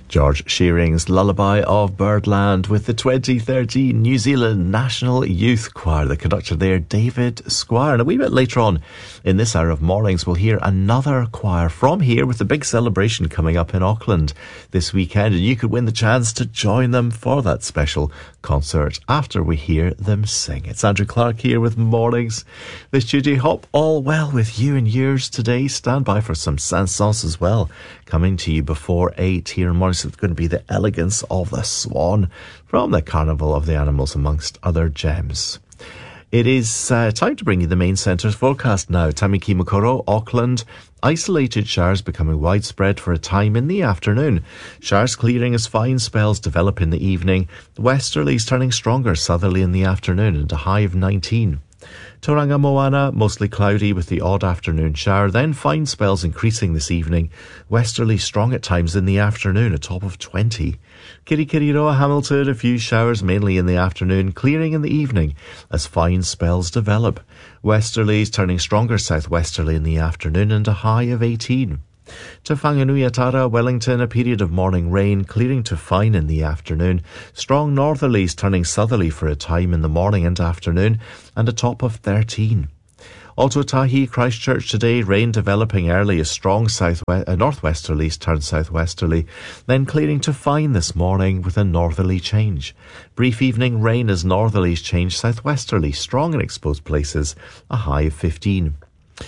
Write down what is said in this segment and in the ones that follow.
George Shearing's Lullaby of Birdland with the 2013 New Zealand National Youth Choir. The conductor there, David Squire. And a wee bit later on in this hour of mornings, we'll hear another choir from here with the big celebration coming up in Auckland this weekend. And you could win the chance to join them for that special concert after we hear them sing. It's Andrew Clark here with Mornings. The studio. Hope all well with you and yours today. Stand by for some Saint-Saëns as well, coming to you before 8 here in mornings. It's going to be the Elegance of the Swan from the Carnival of the Animals, amongst other gems. It is time to bring you the main centre's forecast now. Tamaki Makaurau, Auckland. Isolated showers becoming widespread for a time in the afternoon. Showers clearing as fine spells develop in the evening. Westerlies turning stronger southerly in the afternoon and a high of 19. Tauranga Moana, mostly cloudy with the odd afternoon shower, then fine spells increasing this evening. Westerly strong at times in the afternoon, a top of 20. Kirikiriroa, Hamilton, a few showers mainly in the afternoon, clearing in the evening as fine spells develop. Westerlies turning stronger southwesterly in the afternoon and a high of 18. To Whanganuiatara, Wellington, a period of morning rain, clearing to fine in the afternoon. Strong northerlies turning southerly for a time in the morning and afternoon, and a top of 13. Ōtautahi, Christchurch today, rain developing early as strong northwesterlies turn southwesterly, then clearing to fine this morning with a northerly change. Brief evening rain as northerlies change southwesterly, strong in exposed places, a high of 15.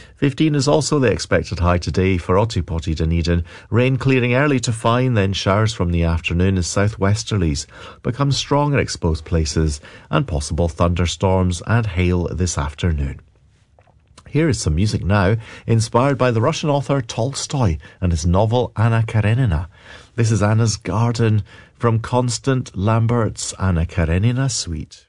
15 is also the expected high today for Ōtepoti, Dunedin. Rain clearing early to fine, then showers from the afternoon as southwesterlies become strong in exposed places and possible thunderstorms and hail this afternoon. Here is some music now, inspired by the Russian author Tolstoy and his novel Anna Karenina. This is Anna's Garden from Constant Lambert's Anna Karenina Suite.